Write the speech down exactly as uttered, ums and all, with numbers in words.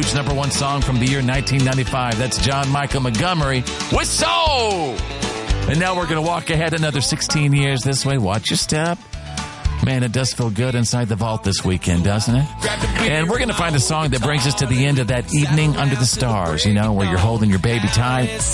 huge number one song from the year nineteen ninety-five. That's John Michael Montgomery with Soul. And now we're going to walk ahead another sixteen years this way. Watch your step. Man, it does feel good inside the vault this weekend, doesn't it? And we're going to find a song that brings us to the end of that evening under the stars, you know, where you're holding your baby tight.